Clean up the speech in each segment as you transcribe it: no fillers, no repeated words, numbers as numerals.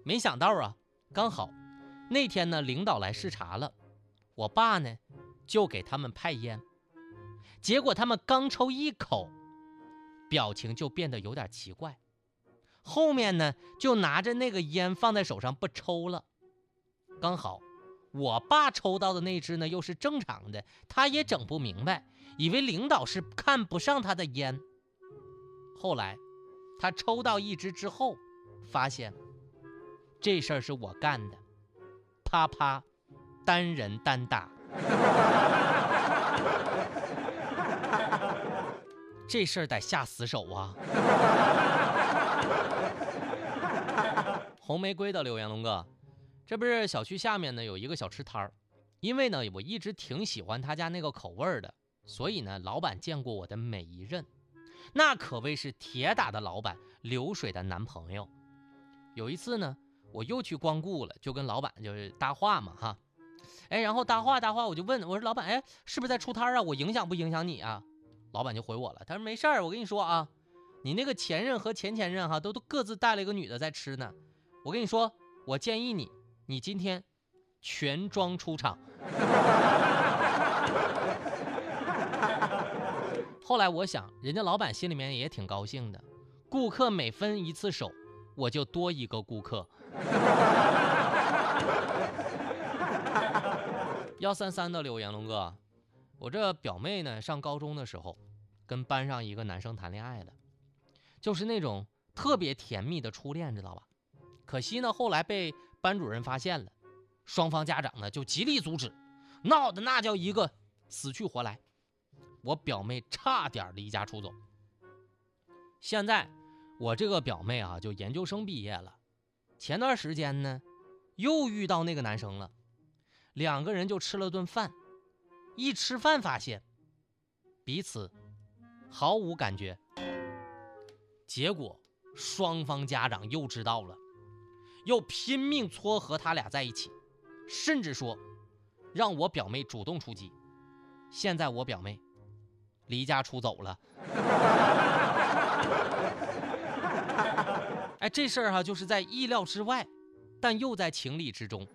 没想到啊，刚好那天呢，领导来视察了，我爸呢就给他们派烟，结果他们刚抽一口，表情就变得有点奇怪，后面呢就拿着那个烟放在手上不抽了。刚好我爸抽到的那支呢又是正常的，他也整不明白，以为领导是看不上他的烟。后来他抽到一支之后，发现这事儿是我干的，啪啪，单人单打。这事儿得下死手啊！红玫瑰的留言，龙哥，这不是小区下面呢有一个小吃摊儿，因为呢我一直挺喜欢他家那个口味的，所以呢老板见过我的每一任，那可谓是铁打的老板，流水的男朋友。有一次呢我又去光顾了，就跟老板就是搭话嘛哈，然后搭话我就问我说老板，是不是在出摊啊？我影响不影响你啊？老板就回我了，他说没事儿，我跟你说啊，你那个前任和前前任哈都各自带了一个女的在吃呢。我跟你说，我建议你今天全装出场。后来我想，人家老板心里面也挺高兴的，顾客每分一次手，我就多一个顾客。133的留言，龙哥，我这表妹呢上高中的时候跟班上一个男生谈恋爱了，就是那种特别甜蜜的初恋，知道吧？可惜呢后来被班主任发现了，双方家长呢就极力阻止，闹得那叫一个死去活来，我表妹差点离家出走。现在我这个表妹啊就研究生毕业了，前段时间呢又遇到那个男生了，两个人就吃了顿饭，一吃饭发现彼此毫无感觉，结果双方家长又知道了，又拼命撮合他俩在一起，甚至说让我表妹主动出击。现在我表妹离家出走了。这事儿就是在意料之外，但又在情理之中。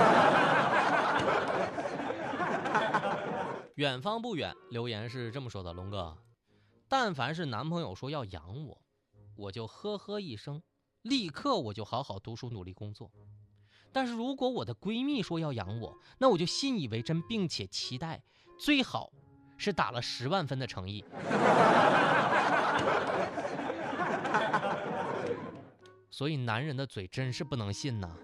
远方不远留言是这么说的，龙哥，但凡是男朋友说要养我，我就呵呵一声，立刻我就好好读书努力工作。但是如果我的闺蜜说要养我，那我就信以为真，并且期待，最好是打了10万分的诚意。所以男人的嘴真是不能信呐。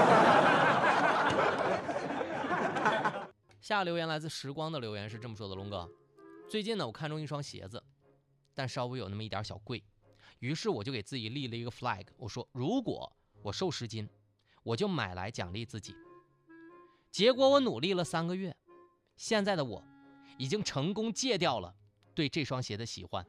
下留言来自时光的留言是这么说的，龙哥，最近呢我看中一双鞋子，但稍微有那么一点小贵，于是我就给自己立了一个 flag， 我说如果我瘦10斤，我就买来奖励自己。结果我努力了3个月，现在的我已经成功戒掉了对这双鞋的喜欢。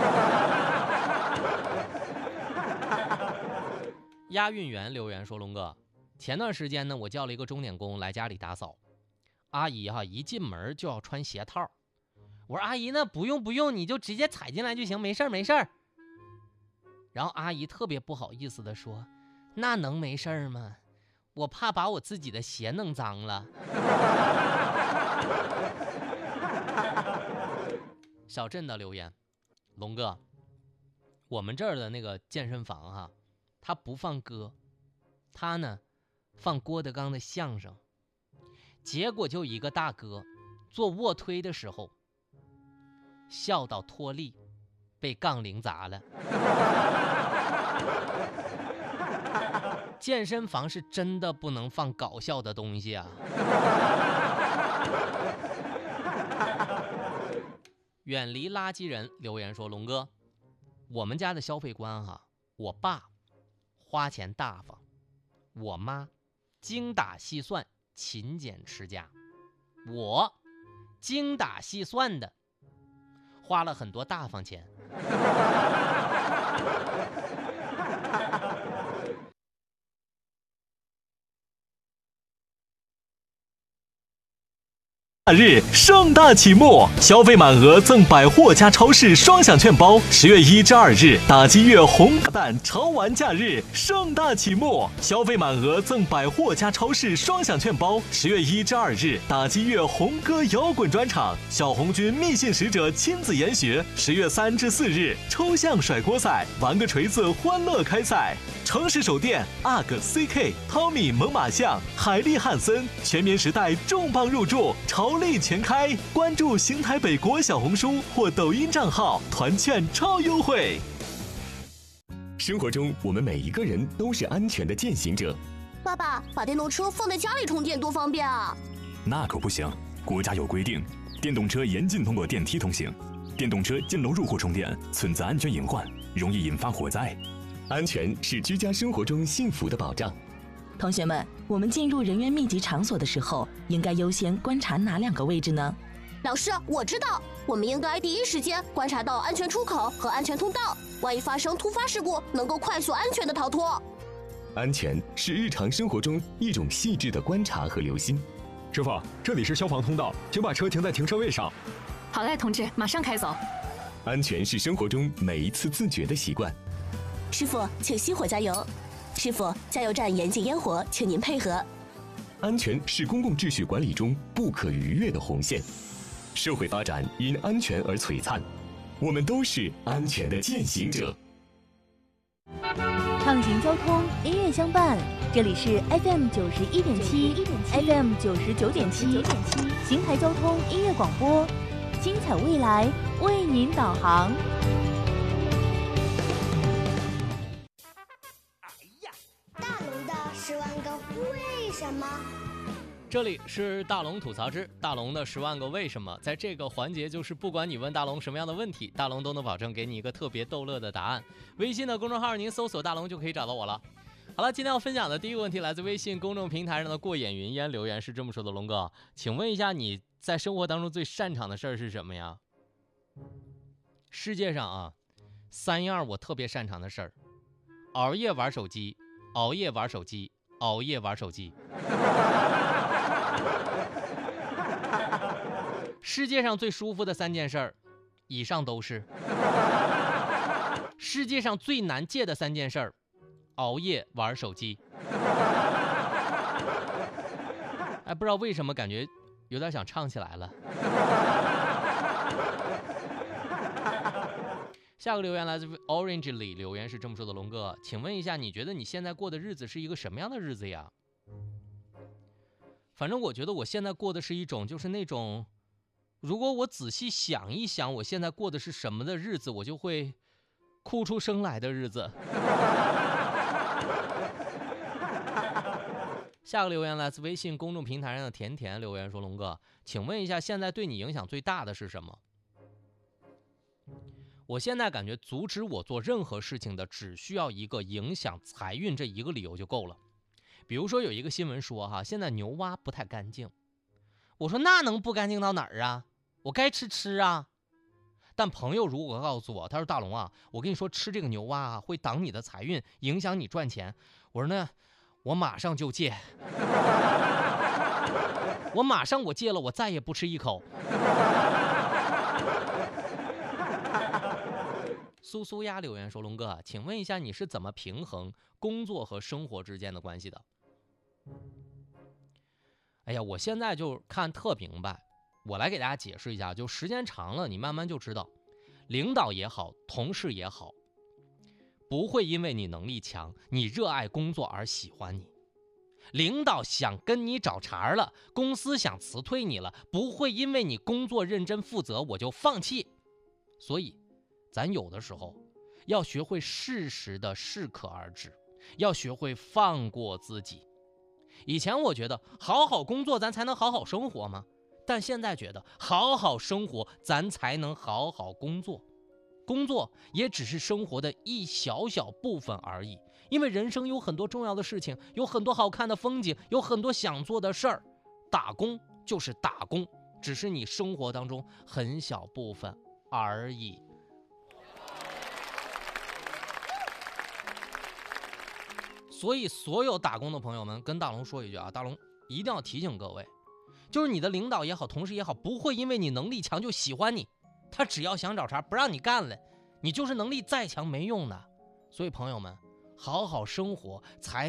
押韵员留言说，龙哥，前段时间呢我叫了一个钟点工来家里打扫，阿姨一进门就要穿鞋套，我说阿姨那不用，你就直接踩进来就行，没事儿。然后阿姨特别不好意思的说，那能没事吗？我怕把我自己的鞋弄脏了。小镇的留言，龙哥，我们这儿的那个健身房他不放歌，他呢放郭德纲的相声，结果就一个大哥做卧推的时候笑到脱力，被杠铃砸了。健身房是真的不能放搞笑的东西啊。远离垃圾人留言说，龙哥，我们家的消费观我爸花钱大方，我妈精打细算勤俭持家，我精打细算的花了很多大方钱。 日盛大启幕，消费满额赠百货加超市双享券包。10月1至2日，打击乐红蛋潮玩假日盛大启幕，消费满额赠百货加超市双享券包。10月1至2日，打击乐红歌摇滚专场，小红军密信使者亲自研学。10月3至4日，抽象甩锅赛，玩个锤子欢乐开赛。城市手电 UGG、CK、汤米、猛犸象、海利汉森，全棉时代重磅入驻，潮力全开。关注邢台北国小红书或抖音账号，团券超优惠。 生活中，我们每一个人都是安全的践行者。 爸爸，把电动车放在家里充电多方便啊！ 那可不行，国家有规定，电动车严禁通过电梯通行，电动车进楼入户充电存在安全隐患，容易引发火灾。 安全是居家生活中幸福的保障。 同学们，我们进入人员密集场所的时候，应该优先观察哪2个位置呢？ 老师，我知道，我们应该第一时间观察到安全出口和安全通道，万一发生突发事故，能够快速安全的逃脱。 安全是日常生活中一种细致的观察和留心。 师傅，这里是消防通道，请把车停在停车位上。 好嘞，同志，马上开走。 安全是生活中每一次自觉的习惯。 师傅，请熄火加油。师傅，加油站严禁烟火，请您配合。 安全是公共秩序管理中不可逾越的红线。社会发展因安全而璀璨，我们都是安全的践行者。 畅行交通，音乐相伴，这里是 FM 91.7 FM 99.7邢台交通音乐广播，精彩未来为您导航。 大龙的10万个为什么。 这里是大龙吐槽之大龙的10万个为什么。在这个环节，就是不管你问大龙什么样的问题，大龙都能保证给你一个特别逗乐的答案。微信的公众号您搜索大龙就可以找到我了。好了，今天要分享的第一个问题来自微信公众平台上的过眼云烟留言，是这么说的：龙哥，请问一下你在生活当中最擅长的事儿是什么呀？世界上啊，3样我特别擅长的事儿：熬夜玩手机，熬夜玩手机，熬夜玩手机。世界上最舒服的3件事儿，以上都是。世界上最难戒的3件事儿，熬夜玩手机。哎，不知道为什么感觉有点想唱起来了。下个留言来自 Orange 里，留言是这么说的：龙哥，请问一下，你觉得你现在过的日子是一个什么样的日子呀？反正我觉得我现在过的是一种，就是那种，如果我仔细想一想我现在过的是什么的日子，我就会哭出声来的日子。下个留言来自微信公众平台上的甜甜，留言说：龙哥，请问一下，现在对你影响最大的是什么？我现在感觉阻止我做任何事情的只需要一个影响财运这一个理由就够了。比如说有一个新闻说现在牛蛙不太干净，我说那能不干净到哪儿啊？我该吃啊。但朋友如果告诉我，他说大龙啊，我跟你说吃这个牛蛙会挡你的财运，影响你赚钱。我说那我马上就戒。我马上我戒了，我再也不吃一口。苏苏鸭留言说：龙哥，请问一下你是怎么平衡工作和生活之间的关系的？哎呀，我现在就看特明白，我来给大家解释一下，就时间长了，你慢慢就知道，领导也好，同事也好，不会因为你能力强，你热爱工作而喜欢你。领导想跟你找茬了，公司想辞退你了，不会因为你工作认真负责我就放弃。所以咱有的时候要学会适时的适可而止，要学会放过自己。以前我觉得好好工作咱才能好好生活吗？但现在觉得好好生活咱才能好好工作。工作也只是生活的一小小部分而已，因为人生有很多重要的事情，有很多好看的风景，有很多想做的事儿。打工就是打工，只是你生活当中很小部分而已。所以所有打工的朋友们跟大龙说一句啊，大龙一定要提醒各位， 就是你的领导也好，同事也好，不会因为你能力强就喜欢你，他只要想找茬不让你干了，你就是能力再强没用的。所以朋友们，好好生活才